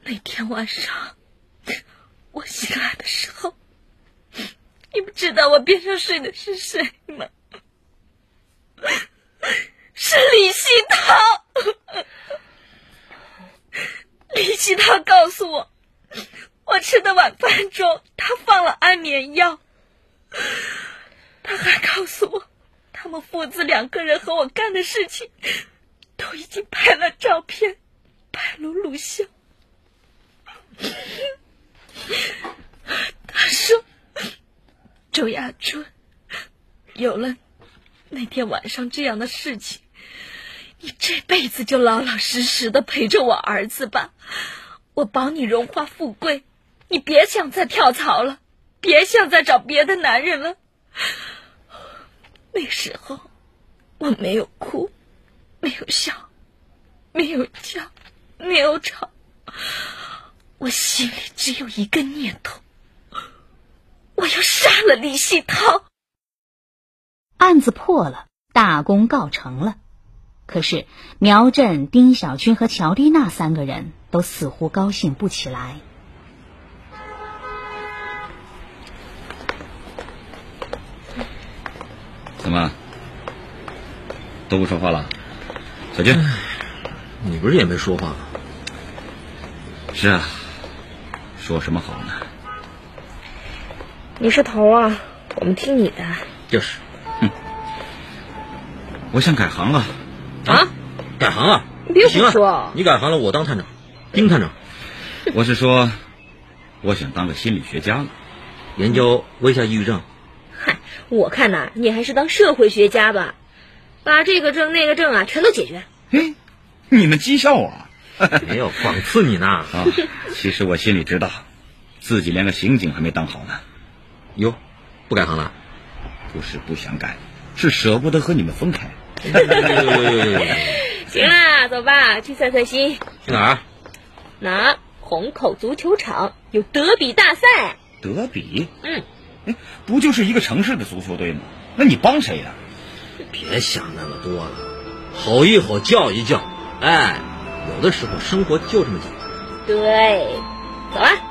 那天晚上我醒来的时候，你们知道我边上睡的是谁吗？是李希涛。李希涛告诉我，我吃的晚饭中他放了安眠药。他还告诉我，他们父子2个人和我干的事情都已经拍了照片，拍了录像。他说，周亚春，有了那天晚上这样的事情，你这辈子就老老实实的陪着我儿子吧，我保你荣华富贵，你别想再跳槽了，别想再找别的男人了。那时候我没有哭，没有笑，没有叫，没有吵，我心里只有一个念头，我要杀了李希涛。 案子破了，大功告成了。可是苗振、丁小军和乔丽娜3个人都似乎高兴不起来。 怎么都不说话了？小军， 你不是也没说话吗？ 是啊，说什么好呢？ 你是头啊，我们听你的。 就是。 我想改行了。 啊？ 改行啊？ 你别胡行说啊！你改行了，我当探长，丁探长。 我是说，我想当个心理学家了， 研究微笑抑郁症。 嗨，我看呐，你还是当社会学家吧，把这个症那个症啊全都解决。 嘿，你们讥笑我？ 没有，讽刺你呢。 啊，其实我心里知道，自己连个刑警还没当好呢。 哟，不改行了？ 不是不想改，是舍不得和你们分开。 行啦，走吧，去散散心。 去哪儿？ 那虹口足球场有德比大赛。 德比？不就是一个城市的足球队吗？那你帮谁呀？ 别想那么多了，吼一吼，叫一叫。哎，有的时候生活就这么简单。 对，走啊。